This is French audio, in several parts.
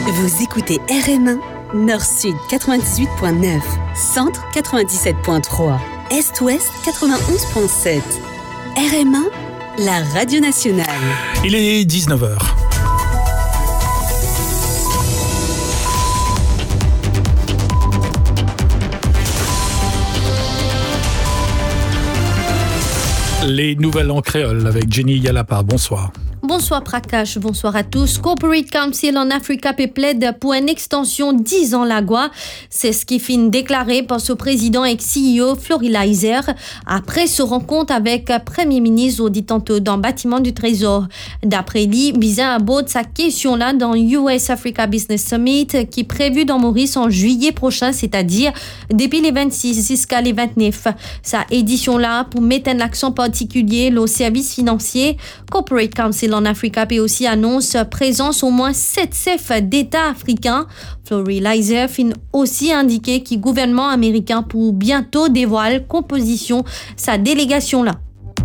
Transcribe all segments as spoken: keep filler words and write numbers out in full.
Vous écoutez R M un, Nord-Sud quatre-vingt-dix-huit point neuf, Centre quatre-vingt-dix-sept point trois, Est-Ouest quatre-vingt-onze point sept. R M un, la radio nationale. Il est dix-neuf heures. Les nouvelles en créole avec Jenny Yalapa. Bonsoir. Bonsoir Prakash, bonsoir à tous. Corporate Council en Africa plaide pour une extension dix ans la Gua. C'est ce qui finit déclaré par ce président et C E O Florileiser après ce rencontre avec le Premier ministre au dit tantôt dans le bâtiment du Trésor. D'après lui, Bizin aborde sa question là dans U S Africa Business Summit qui est prévu dans Maurice en juillet prochain, c'est-à-dire depuis les vingt-six jusqu'à les vingt-neuf. Sa édition là pour mettre un accent particulier au service financier. Corporate Council en Africa P aussi annonce présence au moins sept chefs d'État africains. Florileiser fin aussi indiqué que le gouvernement américain pour bientôt dévoiler composition sa délégation là.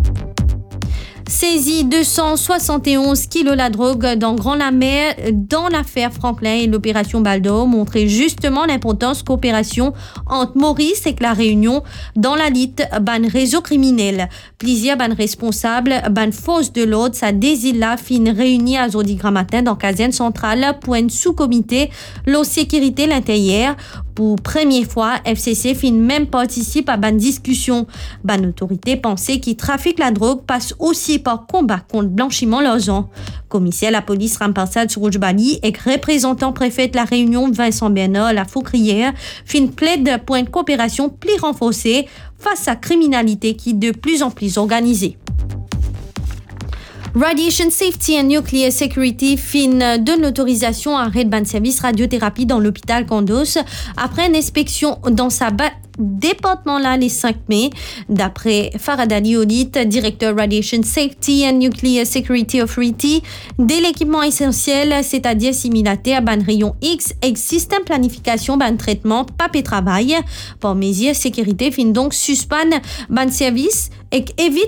Saisi deux cent soixante et onze kilos la drogue dans Grand la Mer dans l'affaire Franklin et l'opération Baldo montrait justement l'importance coopération entre Maurice et la Réunion dans la lutte ban réseau criminel. Plusieurs ban responsables, ban force de l'ordre, sa désile là fin réunis à Zodi Gramatin dans caserne centrale pour un sous-comité la sécurité l'intérieur. Pour première fois, F C C fin même participe à ban discussion. Ban autorité pensait que trafic la drogue passe aussi par combat contre blanchiment l'argent. Commissaire la police Rampassade sur Rouge-Bali et représentant préfet de la Réunion Vincent Bernard la Faucrière fin plaide pour une coopération plus renforcée face à la criminalité qui est de plus en plus organisée. Radiation Safety and Nuclear Security fin donne l'autorisation à arrêt de ban service radiothérapie dans l'hôpital Condos après une inspection dans sa ba- département là les cinq mai. D'après Farad Ali Olit, directeur Radiation Safety and Nuclear Security Authority, de l'équipement essentiel, c'est-à-dire similaire à ban rayon X et système planification ban traitement papier travail. Pour mesure sécurité fin donc suspend ban service et évite